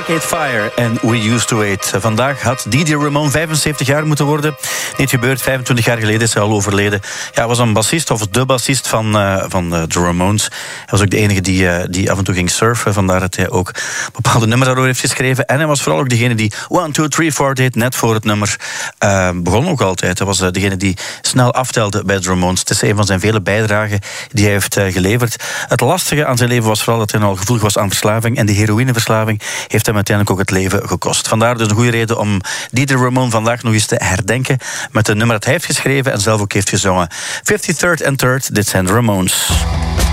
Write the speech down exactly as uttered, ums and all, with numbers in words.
Arcade Fire en We Used to Wait. Vandaag had Didi Ramone vijfenzeventig jaar moeten worden. Niet gebeurd, vijfentwintig jaar geleden is hij al overleden. Ja, hij was een bassist, of de bassist van, uh, van uh, de Ramones. Hij was ook de enige die, uh, die af en toe ging surfen. Vandaar dat hij ook bepaalde nummers daarover heeft geschreven. En hij was vooral ook degene die one, two, three, four deed, net voor het nummer. Uh, begon ook altijd. Hij was uh, degene die snel aftelde bij de Ramones. Het is een van zijn vele bijdragen die hij heeft uh, geleverd. Het lastige aan zijn leven was vooral dat hij al gevoelig was aan verslaving. En de heroïneverslaving heeft hem uiteindelijk ook het leven gekost. Vandaar dus een goede reden om Didi Ramone vandaag nog eens te herdenken met een nummer dat hij heeft geschreven en zelf ook heeft gezongen. fifty-third and third, dit zijn de Ramones.